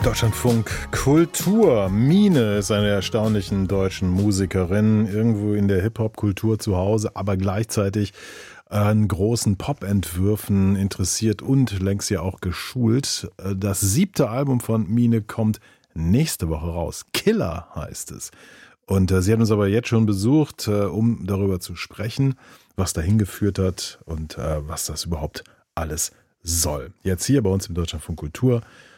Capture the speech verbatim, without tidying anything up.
Deutschlandfunk Kultur. Mine ist eine erstaunlichen deutschen Musikerin, irgendwo in der Hip-Hop-Kultur zu Hause, aber gleichzeitig an großen Pop-Entwürfen interessiert und längst ja auch geschult. Das siebte Album von Mine kommt nächste Woche raus. Killer heißt es. Und äh, sie hat uns aber jetzt schon besucht, äh, um darüber zu sprechen, was dahin geführt hat und äh, was das überhaupt alles soll. Jetzt hier bei uns im Deutschlandfunk Kultur